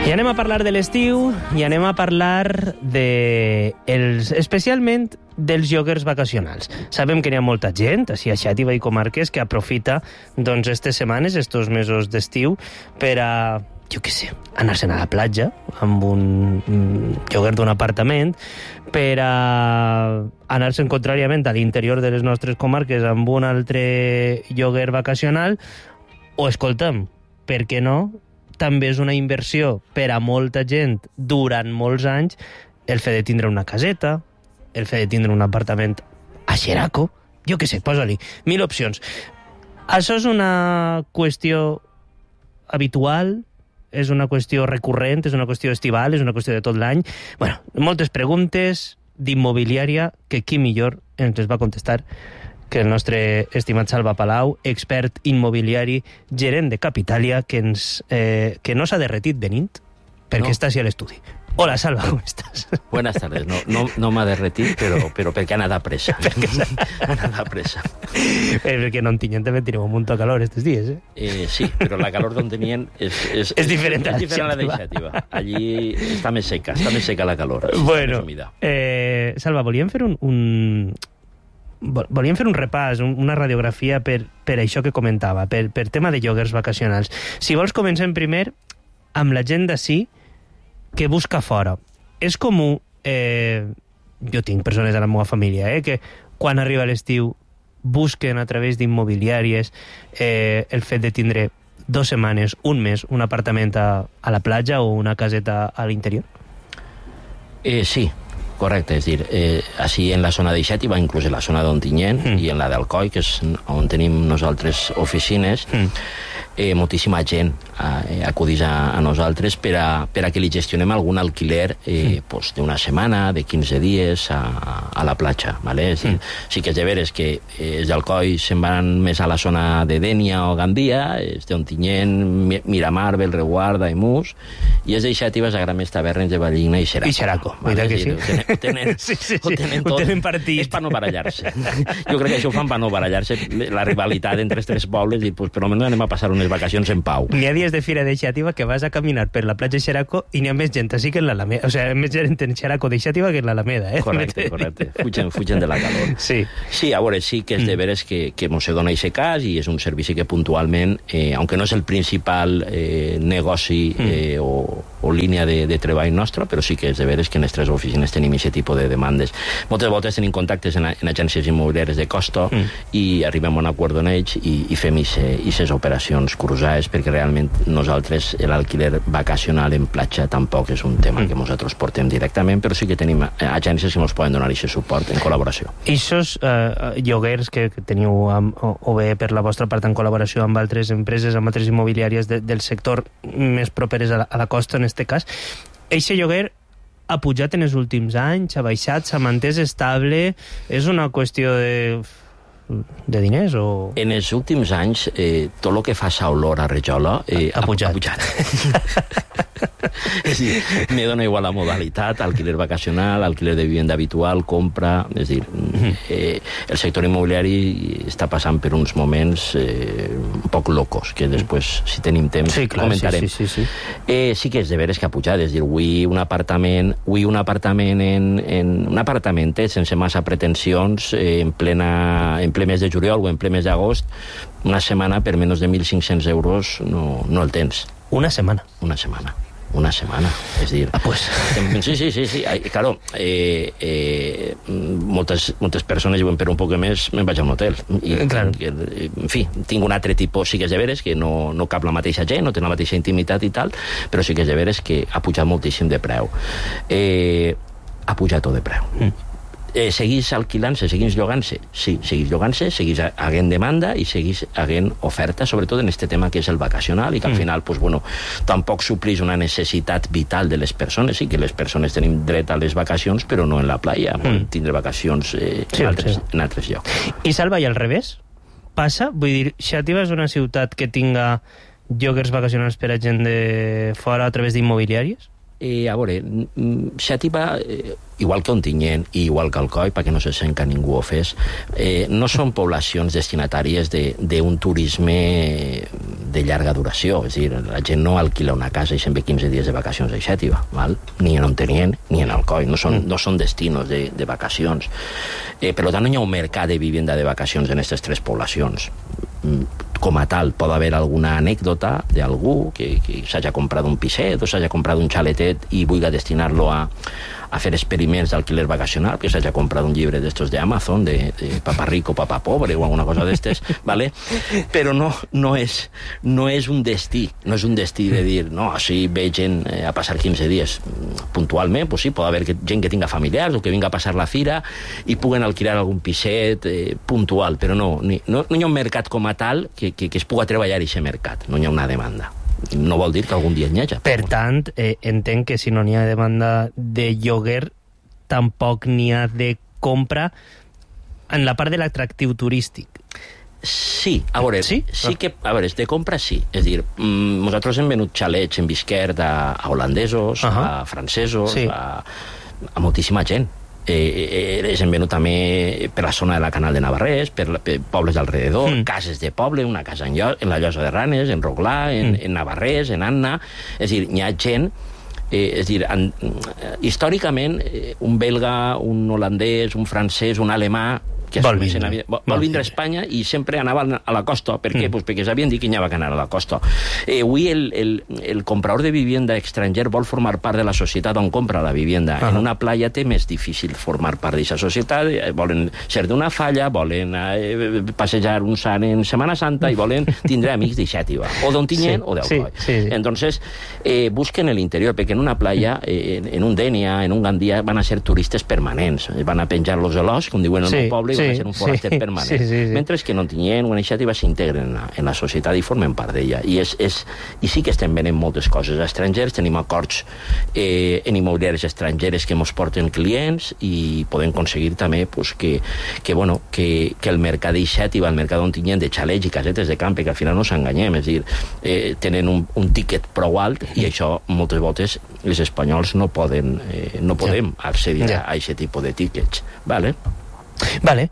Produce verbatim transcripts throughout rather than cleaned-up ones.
I anem a parlar de l'estiu i anem a parlar de els, especialment dels lloguers vacacionals. Sabem que n'hi ha molta gent, així a Xàtiva i comarques, que aprofita doncs estes setmanes, estos mesos d'estiu, per a, jo què sé, anar-se'n a la platja amb un lloguer d'un apartament, per a anar-se'n contràriament a l'interior de les nostres comarques amb un altre lloguer vacacional, o, escolta'm, per què no? També és una inversió per a molta gent durant molts anys el fet de tindre una caseta, el fet de tindre un apartament a Xeraco, jo què sé, posa-li mil opcions. Això és una qüestió habitual, és una qüestió recurrent, és una qüestió estival, és una qüestió de tot l'any. Bueno, moltes preguntes d'immobiliària que qui millor ens les va contestar que el nostre estimat Salva Palau, expert immobiliari, gerent de Capitalia, que, ens, eh, que no s'ha derretit de nit, perquè no. Està així a l'estudi. Hola, Salva, com estàs? Buenas tardes. No, no, no m'ha derretit, però, però perquè ha anat a pressa. Perquè ha anat a pressa. Perquè no en Tinyent també tenim un munt de calor estos dies, eh? eh? Sí, però la calor d'on tenien és, és, és diferent és, és diferent a la de Xàtiva. Allí està més seca, està més seca la calor. Bueno, eh, Salva, volíem fer un... un... volíem fer un repàs, una radiografia per, per això que comentava, per, per tema de lloguers vacacionals. Si vols, comencem primer amb la gent d'ací que busca fora. És comú, eh, jo tinc persones a la meva família, eh, que quan arriba l'estiu busquen a través d'immobiliàries eh, el fet de tindre dues setmanes, un mes, un apartament a, a la platja o una caseta a l'interior? Eh, sí. Correcte, és dir, eh, així en la zona de Xàtiva, inclús en la zona d'Ontinyent mm. i en la d'Alcoi, que és on tenim nosaltres oficines, mm. eh, moltíssima gent eh, acudeix a, a nosaltres per a, per a que li gestionem algun alquiler eh, mm. pues, d'una setmana, de quinze dies a, a la platja. ¿Vale? És dir, mm. sí que és de veres que eh, els d'Alcoi se'n van més a la zona de Dénia o Gandia, els d'Ontinyent, Miramar, Belreguarda i Mus, i els de Xàtiva és a Gran Més Tavernes de Valldigna i Xeraco. I Xeraco, ¿vale? Que sí. Ho tenen, sí, sí, sí. Ho tenen tot. Ho tenen partit. És per no barallar-se. Jo crec que això ho fan per no barallar-se. La rivalitat entre els tres pobles, i pues, per almenys anem a passar unes vacacions en pau. N'hi ha dies de fira de Xàtiva que vas a caminar per la platja de Xeraco i n'hi ha més gent així que en l'Alameda. O sigui, més gent en Xeraco de Xàtiva que en l'Alameda, eh? Correcte, correcte. Fugen, fugen de la calor. Sí. Sí, a veure, sí que és de veres que, que mos se dona aquest cas i és un servici que puntualment, eh, aunque no és el principal eh, negoci eh, o, o línia de, de treball nostra, però sí que és de veres que en les tres oficines tenim aquest tipus de demandes. Moltes voltes tenim contactes en, en agències immobiliàries de costo mm. i arribem a un acord amb ells i, i fem aquestes operacions cruzades, perquè realment nosaltres l'alquiler vacacional en platja tampoc és un tema mm. que nosaltres portem directament, però sí que tenim agències que ens poden donar aquest suport en col·laboració. I aquests eh, lloguers que, que teniu amb, o, o bé per la vostra part en col·laboració amb altres empreses, amb altres immobiliàries de, del sector més properes a la, a la costa, en este cas, aquest lloguer ha pujat en els últims anys, ha baixat, s'ha mantès estable, és una qüestió de, de diners o... En els últims anys, eh, tot el que fa sa olor a Rajola eh, ha, ha pujat. Ha pujat. És dir, me dona igual la modalitat, alquiler vacacional, alquiler de vivenda habitual, compra, és dir, eh, el sector immobiliari està passant per uns moments eh, un poc locos, que després, si tenim temps, sí, clar, comentarem. Sí, sí, sí, sí. Eh, sí que és de veres que ha pujat, és dir, avui un apartament, avui un apartament en, en un apartamentet sense massa pretensions, eh, en plena en ple mes de juliol o en ple mes d'agost, una setmana per menys de mil cinc-cents euros no, no el tens. Una setmana? Una setmana. Una setmana, és dir... Ah, pues... Sí, sí, sí, sí. Claro, eh, eh, moltes, moltes persones diuen, per un poc més me'n vaig a un hotel. I, claro. En fi, tinc un altre tipus, sí que és de veres, que no, no cap la mateixa gent, no té la mateixa intimitat i tal, però sí que és de veres que ha pujat moltíssim de preu. Eh, ha pujat tot de preu. Mm. Eh, seguís alquilant-se, seguís llogant-se? Sí, seguís llogant-se, seguís haguent demanda i seguís haguent oferta, sobretot en este tema que és el vacacional i que al mm. final, pues, bueno, tampoc suplís una necessitat vital de les persones, sí que les persones tenim dret a les vacacions, però no en la playa, mm. tindre vacacions eh, sí, en, altres, sí. en altres llocs. I Salva, i al revés? Passa? Vull dir, Xàtiva és una ciutat que tinga lloguers vacacionals per a gent de fora a través d'immobiliàries? eh, a veure, Xàtiva, eh, igual que Ontinyent i igual que Alcoi, perquè no se sent que ningú ho fes, eh, no són poblacions destinatàries d'un turisme de llarga duració. És a dir, la gent no alquila una casa i se'n ve quinze dies de vacacions a Xàtiva, val? Ni en Ontinyent ni en Alcoi. No són, no són destinos de, de vacacions. Eh, per tant, no hi ha un mercat de vivenda de vacacions en aquestes tres poblacions. Com a tal, pot haver alguna anècdota d'algú que, que s'hagi comprat un piset o s'hagi comprat un xaletet i vulgui destinar-lo a, a fer experiments d'alquiler vacacional, que s'hagi comprat un llibre d'estos d'Amazon, de, de Papa Rico, Papa Pobre, o alguna cosa d'estes, ¿vale? Però no, no, és, no és un destí, no és un destí de dir, no, així ve gent eh, a passar quinze dies. Puntualment, pues sí, pot haver gent que tinga familiars o que vinga a passar la fira i puguen alquilar algun piset eh, puntual, però no, ni, no, no hi ha un mercat com a tal que, que, que es puga treballar aquest mercat, no hi ha una demanda. No vol dir que algun dia n'hi hagi. Per tant, eh, entenc que si no n'hi ha demanda de lloguer, tampoc n'hi ha de compra en la part de l'atractiu turístic. Sí, a veure, sí, sí que, a veure, de compra sí. És a dir, mm, nosaltres hem venut xalets en Bisquert a, a holandesos, uh -huh. a francesos, sí. a, a moltíssima gent. Eh, eh, hem venut també per la zona de la Canal de Navarrés, per, per pobles d'alrededor, mm. cases de poble, una casa en, Llo en la Llosa de Ranes, en Roglà, en, mm. en Navarrés, en Anna. És a dir, hi ha gent... Eh, és a dir, en, històricament, eh, un belga, un holandès, un francès, un alemà, que vol vindre. Vol, vol vindre a Espanya i sempre anaven a la costa. Per què? Mm. Pues perquè sabien dir que hi havia que anar a la costa. Eh, avui el, el, el comprador de vivienda estranger vol formar part de la societat on compra la vivienda. Uh-huh. En una playa té més difícil formar part d'aquesta societat. Eh, volen ser d'una falla, volen eh, passejar un sant en Setmana Santa i volen tindre amics de Xàtiva, o d'Ontinyent sí, o d'Alcoi. Sí, sí, sí. Entonces, eh, busquen l'interior, perquè en una playa, eh, en un Dènia, en un Gandia, van a ser turistes permanents. Van a penjar los elós, com diuen en sí. el poble, sí, va ser un foraster sí, permanent. Sí, sí, sí. Mentre que en Ontinyent o en Xàtiva s'integren en, la, en la societat i formen part d'ella. I, és, és, I sí que estem venent moltes coses a estrangers, tenim acords eh, en immobiliàries estrangeres que ens porten clients i podem aconseguir també pues, que, que, bueno, que, que el mercat de Xàtiva, el mercat d'Ontinyent, de xalets i casetes de camp, que al final no s'enganyem, és dir, eh, tenen un, un tíquet prou alt i això moltes voltes els espanyols no poden eh, no podem ja. accedir ja. a aquest tipus de tíquets. Vale? Vale.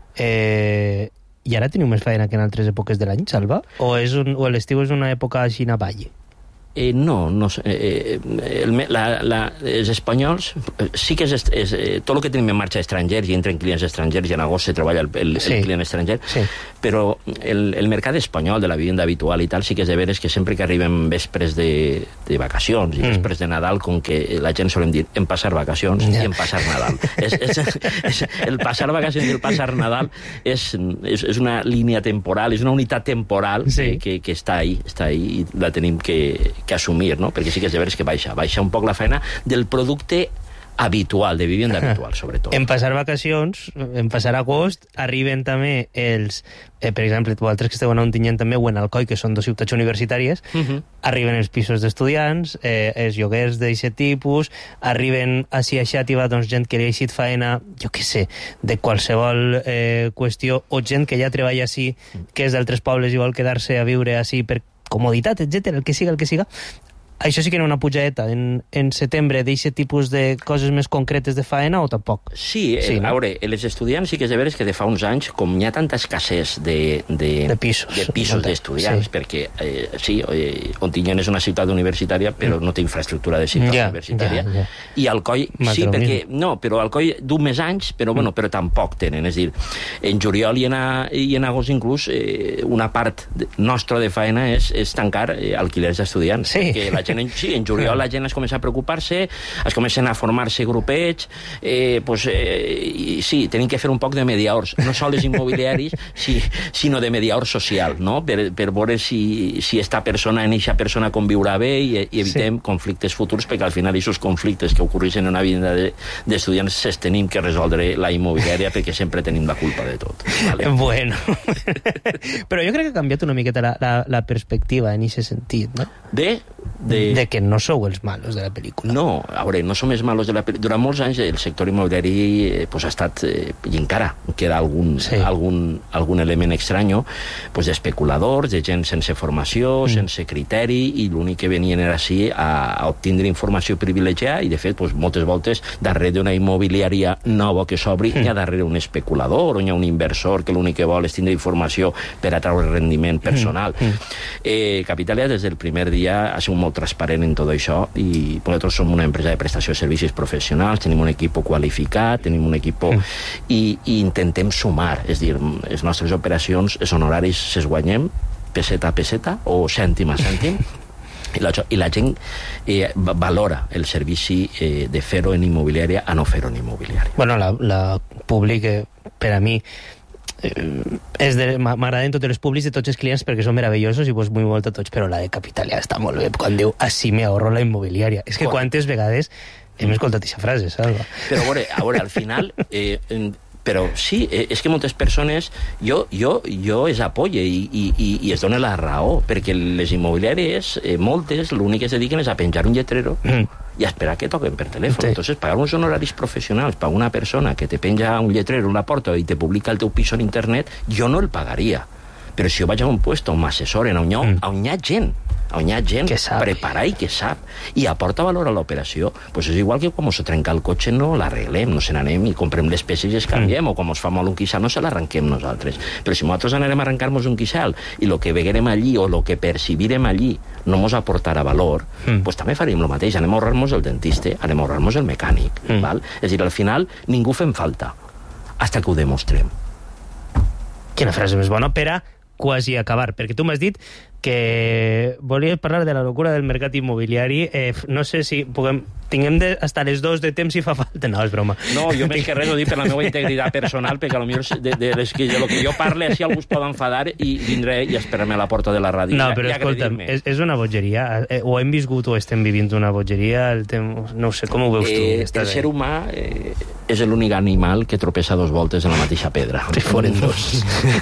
Eh, I ara teniu més feina que en altres èpoques de l'any, Salva? O, és un, o l'estiu és una època així a valle? Eh, no, no eh, el, la, la, els espanyols sí que és, és eh, tot el que tenim en marxa estrangers i entren clients estrangers i en agost se treballa el, el, sí. el client estranger, sí. però el, el mercat espanyol de la vivienda habitual i tal sí que és de veres que sempre que arribem vespres de, de vacacions i mm. vespres de Nadal, com que la gent solem dir en passar vacacions yeah. i en passar Nadal. és, és, és, el passar vacacions i el passar Nadal és, és, és una línia temporal, és una unitat temporal sí. que, que està ahí, està ahí i la tenim que que assumir, no? Perquè sí que és de veres que baixa, baixa un poc la feina del producte habitual, de vivienda habitual, sobretot. En passar vacacions, en passar agost, arriben també els, eh, per exemple, vosaltres que esteu en Ontinyent també, o en Alcoi, que són dues ciutats universitàries, uh-huh. arriben els pisos d'estudiants, eh, els lloguers d'aquest tipus, arriben així a Xàtiva, doncs, gent que li ha eixit feina, jo què sé, de qualsevol eh, qüestió, o gent que ja treballa així, que és d'altres pobles i vol quedar-se a viure així per comoditat, etcètera, el que siga, el que siga. Això sí que era una pujadeta en, en setembre d'aquest tipus de coses més concretes de faena o tampoc? Sí, sí eh, no? A veure, els estudiants sí que és de veres que de fa uns anys, com hi ha tanta escassez de, de, de pisos, de pisos d'estudiants, sí. perquè eh, sí, eh, Ontinyent és una ciutat universitària, però no té infraestructura de ciutat ja, universitària, ja, ja. i Alcoi sí, perquè, no, però Alcoi du més anys, però, bueno, però tampoc tenen, és dir, en juliol i en, a, i en agost inclús eh, una part nostra de faena és, és tancar eh, alquilers d'estudiants, sí. perquè la gent, sí, en juliol la gent es comença a preocupar-se, es comencen a formar-se grupets, eh, pues, eh, i, sí, tenim que fer un poc de mediadors, no sols immobiliaris, sí, sinó de mediador social, no? per, per veure si, si esta persona en eixa persona conviurà bé i, i evitem sí. conflictes futurs, perquè al final aquests conflictes que ocorreixen en una vida d'estudiants de, ses tenim que resoldre la immobiliària perquè sempre tenim la culpa de tot. Vale? Bueno, però jo crec que ha canviat una miqueta la, la, la perspectiva en aquest sentit, no? De? de... de que no sou els malos de la pel·lícula. No, a veure, no som els malos de la pel·lícula. Durant molts anys el sector immobiliari eh, pues, ha estat, eh, i encara queda algun, sí. algun, algun element estrany, pues, d'especuladors, de gent sense formació, mm. sense criteri, i l'únic que venien era així a, a obtindre informació privilegiada, i de fet, pues, moltes voltes, darrere d'una immobiliària nova que s'obri, mm. hi ha darrere un especulador, o hi ha un inversor que l'únic que vol és tindre informació per atraure rendiment personal. Mm. Eh, Capitalia, des del primer dia, ha sigut molt transparent en tot això, i nosaltres som una empresa de prestació de servicis professionals, tenim un equip qualificat, tenim un equip mm. i, i intentem sumar, és dir, les nostres operacions, els honoraris se'ls guanyem peseta a peseta o cèntim a cèntim, i la, i la gent eh, valora el servici eh, de fer-ho en immobiliària a no fer-ho en immobiliària. Bueno, la, la públic, per a mi, és de, m'agraden totes les públics de tots els clients perquè són meravellosos i pues, muy molt a tots, però la de Capitalia està molt bé quan diu així me ahorro la immobiliària. És que Correcte. Quantes vegades hem escoltat aquesta frase, Salva? Però a veure, a veure al final eh, però sí, és que moltes persones jo, jo, jo es apoye i, i, i es dona la raó, perquè les immobiliàries, eh, moltes, l'únic que es dediquen és a penjar un lletrero mm. i a esperar que toquen per telèfon. Sí. Entonces, pagar uns honoraris professionals per una persona que te penja un lletrero en la porta i te publica el teu pis en internet, jo no el pagaria. Però si jo vaig a un puesto on m'assessoren, on, mm. on hi ha gent, on hi ha gent preparada i que sap, i aporta valor a l'operació, pues és igual que quan ens trenca el cotxe no l'arreglem, no se n'anem i comprem les peces i es canviem, mm. o quan ens fa mal un quissal no se l'arrenquem nosaltres. Però si nosaltres anarem a arrencar-nos un quissal i el que veguerem allí o el que percibirem allí no ens aportarà valor, mm. pues també farem el mateix, anem a ahorrar-nos el dentista, anem a ahorrar-nos el mecànic. Mm. Val? És a dir, al final ningú fem falta, hasta que ho demostrem. Quina frase més bona per a quasi acabar, perquè tu m'has dit que volies parlar de la locura del mercat immobiliari. Eh, no sé si puguem... Tinguem de, hasta les dos de temps si fa falta. No, és broma. No, jo més que res ho dic per la meva integritat personal, perquè potser de, de, de, de lo que jo parle així algú es pot enfadar i vindré i esperar-me a la porta de la ràdio. No, però escolta'm, és, és una bogeria. Eh, o hem viscut o estem vivint una bogeria. El tem... No sé, com ho veus tu? Eh, el ser humà eh, és l'únic animal que tropessa dos voltes en la mateixa pedra. Si foren dos.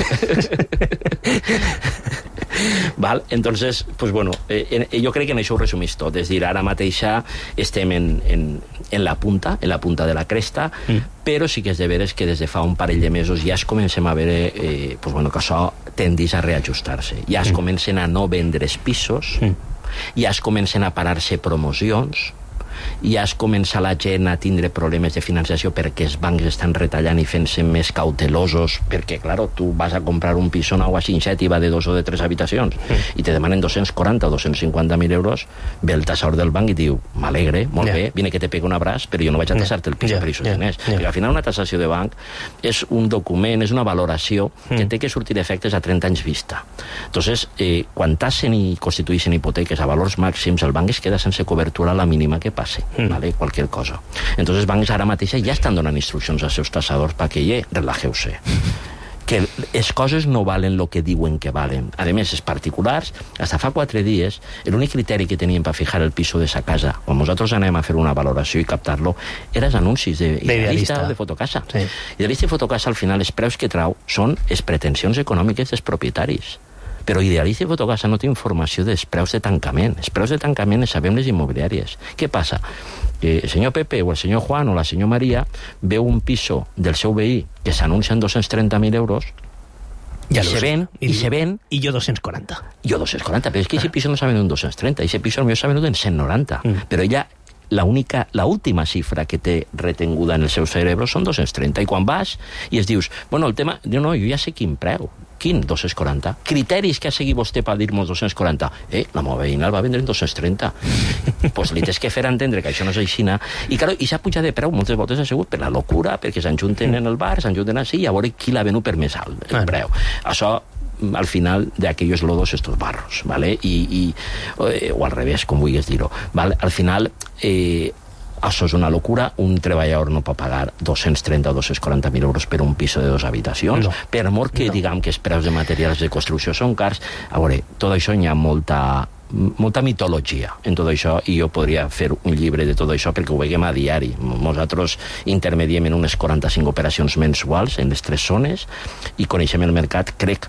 Val? Entonces, pues bueno, eh, jo crec que en això ho resumís tot. És dir, ara mateixa estem en, en, en la punta, en la punta de la cresta, mm. però sí que és de veres que des de fa un parell de mesos ja es comencem a veure eh, pues bueno, que això tendís a reajustar-se. Ja es mm. comencen a no vendre's pisos, mm. ja es comencen a parar-se promocions, ja es comença la gent a tindre problemes de financiació perquè els bancs estan retallant i fent-se més cautelosos, perquè, clar, tu vas a comprar un pis nou a Xinxet i va de dos o de tres habitacions mm. i te demanen dos-cents quaranta o dos-cents cinquanta mil euros, ve el tassador del banc i diu, m'alegre, molt yeah. bé, vine que te pego un abraç, però jo no vaig a tassar-te el pis yeah. per aquests yeah. diners. Yeah. Perquè al final una tassació de banc és un document, és una valoració mm. que té que sortir efectes a trenta anys vista. Entonces, eh, quan tassen i constitueixen hipoteques a valors màxims, el banc es queda sense cobertura a la mínima que passa. Mm. ¿Vale? Cualquier cosa. Entonces els bancs ara mateix ja estan donant instruccions als seus tassadors perquè ja relajeu-se. Que les coses no valen el que diuen que valen. A més, els particulars, hasta fa quatre dies, l'únic criteri que teníem per fijar el piso de sa casa, quan nosaltres anem a fer una valoració i captar-lo, eren els anuncis d'idealista o de fotocasa. Sí. Idealista i fotocasa, al final, els preus que trau són les pretensions econòmiques dels propietaris. Però Idealista i Fotocasa no té informació dels preus de tancament. Els preus de tancament els sabem les immobiliàries. Què passa? Que el senyor Pepe o el senyor Juan o la senyor Maria veu un piso del seu veí que s'anuncia en dos-cents trenta mil euros i se ven, i se ven... I jo dos-cents quaranta. Jo dos-cents quaranta, però és que aquest piso no s'ha venut en dos-cents trenta, aquest piso potser s'ha venut en cent noranta. Mm. Però ella... la única, la última xifra que té retenguda en el seu cerebro són dos-cents trenta, i quan vas i es dius, bueno, el tema, no, no, jo ja sé quin preu, quin dos-cents quaranta, criteris que ha seguit vostè per dir-nos dos-cents quaranta, eh, la meva veïna el va vendre en dos-cents trenta, pues li tens que fer entendre que això no és aixina, i claro, i s'ha pujat de preu moltes voltes ha sigut per la locura, perquè s'enjunten en el bar, s'enjunten així, i a veure qui l'ha venut per més alt, el preu. Això al final de aquellos lodos estos barros, ¿vale? Y, y, o al revés, com vulguis dir-ho, ¿vale? Al final, eh, això és una locura. Un treballador no pot pagar dos-cents trenta o dos-cents quaranta mil euros per un piso de dos habitacions, no. Per mort que no. Diguem que els preus de materials de construcció són cars. A veure, tot això hi ha molta molta mitologia en tot això, i jo podria fer un llibre de tot això perquè ho veiem a diari. Nosaltres intermediem en unes quaranta-cinc operacions mensuals en les tres zones i coneixem el mercat, crec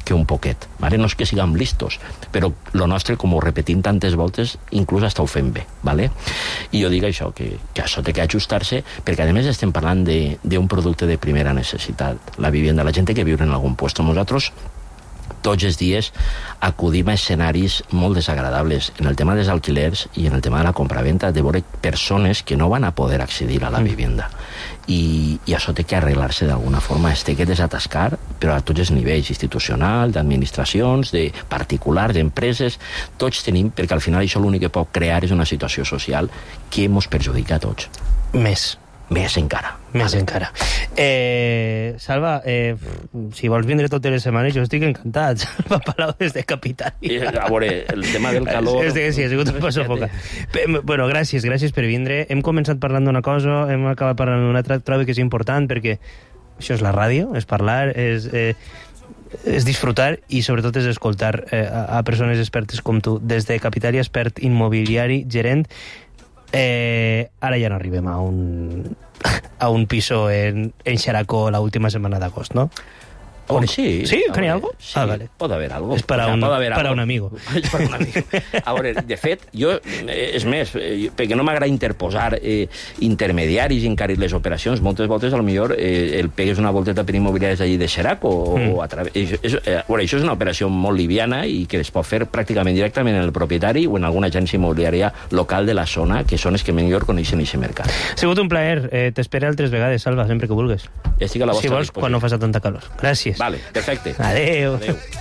que un poquet. Vale? No és que siguem listos, però lo nostre, com ho repetim tantes voltes, inclús hasta ho fem bé. Vale? I jo dic això, que, que això té que ajustar-se, perquè a més estem parlant d'un producte de primera necessitat, la vivienda. La gent té que viure en algun lloc. Nosaltres tots els dies acudim a escenaris molt desagradables en el tema dels alquilers i en el tema de la compraventa, de veure persones que no van a poder accedir a la vivienda. I, i això té que arreglar-se d'alguna forma, es té que desatascar, però a tots els nivells, institucional, d'administracions, de particulars, d'empreses, tots tenim, perquè al final això l'únic que pot crear és una situació social que ens perjudica a tots. Més. Més encara. Més vale. encara. Eh, Salva, eh, si vols vindre totes les setmanes, jo estic encantat. Salva Palau des de Capitàlia. I, a veure, el tema del calor... És que sí, ha sigut un pas a foca. Bueno, gràcies, gràcies per vindre. Hem començat parlant d'una cosa, hem acabat parlant d'una altra, trobo que és important, perquè això és la ràdio, és parlar, és... Eh, és disfrutar i sobretot és escoltar eh, a, a persones expertes com tu. Des de Capitàlia, expert immobiliari, gerent. Eh, ara ja no arribem a un a un piso en, en Xaracó la última setmana d'agost, ¿no? Bueno, sí. ¿Sí? ¿Que n'hi ha algo? Sí, ah, vale. Pot haver algo. És per a, un, haver per a algo. un amigo. És per a un amigo. A veure, de fet, jo, és més, perquè no m'agrada interposar eh, intermediaris i encarir les operacions, moltes voltes, a lo millor, eh, el pegues una volteta per immobiliàries allí de Xerac o, mm. o a través... És, és, eh, veure, això és una operació molt liviana i que es pot fer pràcticament directament en el propietari o en alguna agència immobiliària local de la zona, que són els que millor coneixen aquest mercat. Ha sigut un plaer. Eh, T'espero altres vegades, Salva, sempre que vulguis. Estic a la vostra si vols, disposició. quan no faci tanta calor. Gràcies. Vale, perfecte. Adéu. Adéu.